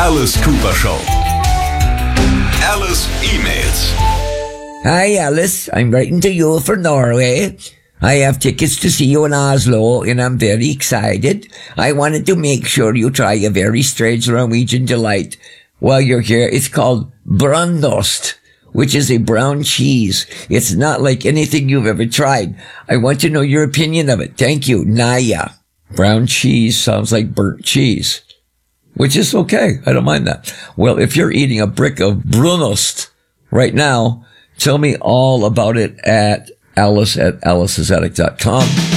Alice Cooper Show. Alice emails. Hi Alice, I'm writing to you for Norway. I have tickets to see you in Oslo and I'm very excited. I wanted to make sure you try a very strange Norwegian delight while you're here. It's called brunost, which is a brown cheese. It's not like anything you've ever tried. I want to know your opinion of it. Thank you, Naya. Brown cheese sounds like burnt cheese, which is okay. I don't mind that. Well, if you're eating a brick of brunost right now, tell me all about it at alice@aliceisattic.com.